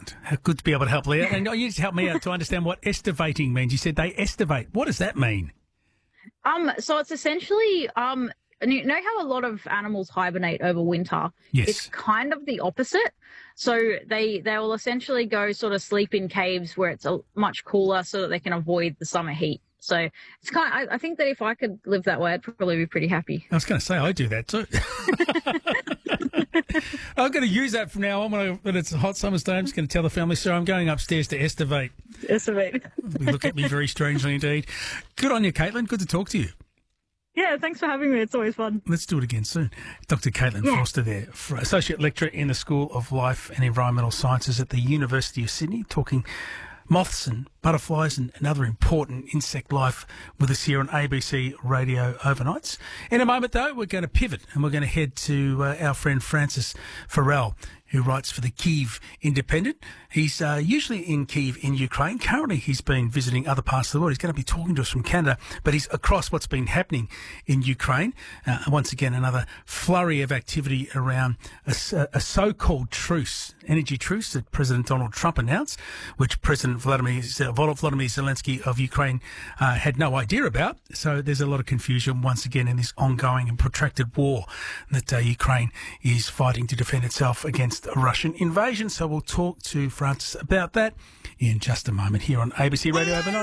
Excellent. How good to be able to help Leah. And you just help me out to understand what estivating means. You said they estivate. What does that mean? So it's essentially, and you know how a lot of animals hibernate over winter? Yes. It's kind of the opposite. So they will essentially go sort of sleep in caves where it's much cooler so that they can avoid the summer heat. So it's I think that if I could live that way, I'd probably be pretty happy. I was going to say I do that too. I'm going to use that from now on when it's a hot summer's day. I'm just going to tell the family, so I'm going upstairs to estivate. Estivate. They look at me very strangely indeed. Good on you, Caitlin. Good to talk to you. Yeah, thanks for having me. It's always fun. Let's do it again soon. Dr. Caitlin Foster there, Associate Lecturer in the School of Life and Environmental Sciences at the University of Sydney, talking moths and butterflies and other important insect life with us here on ABC Radio Overnights. In a moment, though, we're going to pivot and we're going to head to our friend Francis Farrell, who writes for the Kyiv Independent. He's usually in Kyiv in Ukraine. Currently, he's been visiting other parts of the world. He's going to be talking to us from Canada, but he's across what's been happening in Ukraine. Once again, another flurry of activity around a so-called truce, energy truce that President Donald Trump announced, which President Volodymyr Zelensky of Ukraine had no idea about. So there's a lot of confusion once again in this ongoing and protracted war that Ukraine is fighting to defend itself against a Russian invasion. So we'll talk to Francis about that in just a moment here on ABC Radio Overnight.